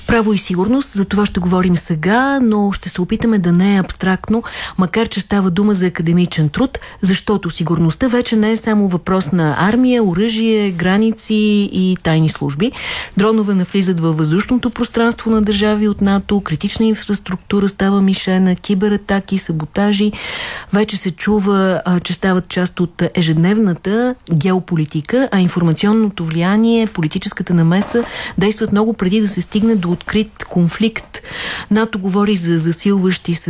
Право и сигурност, за това ще говорим сега, но ще се опитаме да не е абстрактно, макар че става дума за академичен труд, защото сигурността вече не е само въпрос на армия, оръжие, граници и тайни служби. Дронове навлизат във въздушното пространство на държави от НАТО, критична инфраструктура става мишена, кибератаки, саботажи. Вече се чува, че стават част от ежедневната геополитика, а информационното влияние, политическата намеса действат много преди да се стигне до открит конфликт. НАТО говори за засилващи се